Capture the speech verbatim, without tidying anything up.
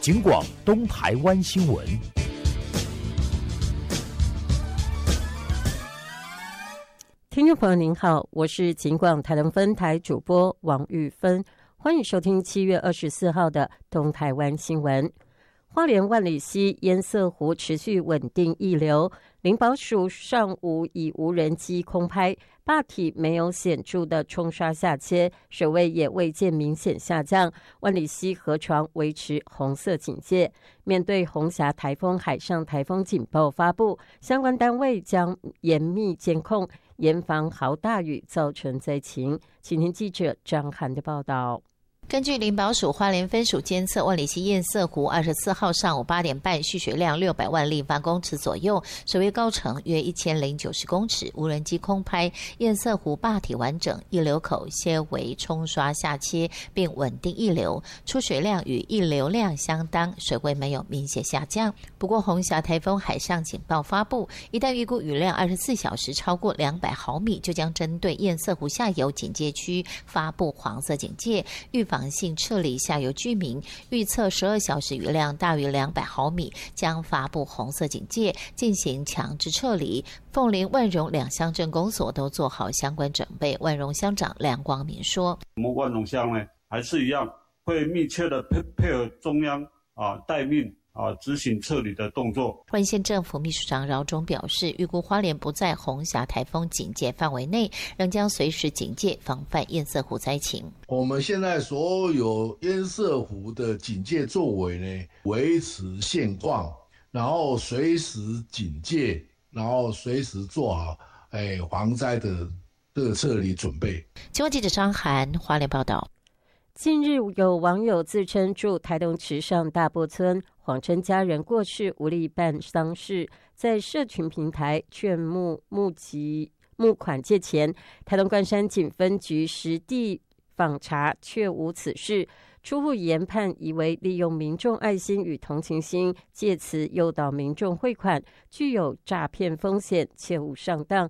警广东台湾新闻。 听众朋友您好，我是警广台东分台主播王玉芬，欢迎收听七月二十四号的东台湾新闻。花莲万里溪烟色湖持续稳定溢流，林保署上午以无人机空拍，坝体没有显著的冲刷下切，水位也未见明显下降，万里溪河床维持红色警戒。面对红霞台风海上台风警报发布，相关单位将严密监控，严防豪大雨造成灾情。请听记者张涵的报道。 根据林保署花莲分署监测，万里溪堰塞湖二十四号上午八点半蓄水量六百万立方公尺左右，水位高程约一千零九十公尺。无人机空拍堰塞湖坝体完整，溢流口些微冲刷下切，并稳定溢流，出水量与溢流量相当，水位没有明显下降。不过红霞台风海上警报发布，一旦预估雨量二十四小时超过两百毫米，就将针对堰塞湖下游警戒区发布黄色警戒，预防性撤离下游居民，预测十二小时雨量大于两百毫米，将发布红色警戒，进行强制撤离。凤林、万荣两乡镇公所都做好相关准备。万荣乡长梁光明说：“ 我们万荣乡呢，还是一样会密切的配配合中央啊待命。”啊，执行撤离的动作。 花莲县政府秘书长饶忠表示，预估花莲不在红霞台风警戒范围内，仍将随时警戒，防范堰塞湖灾情。 我们现在所有堰塞湖的警戒作为呢，维持现况，然后随时警戒，然后随时做好哎防灾的这个撤离准备。 请问记者张涵花莲报道。 近日有网友自称住台东池上大坡村，谎称家人过世无力办丧事，在社群平台劝募募集募款借钱。台东关山警分局实地访查，却无此事。初步研判，以为利用民众爱心与同情心，借此诱导民众汇款，具有诈骗风险，切勿上当。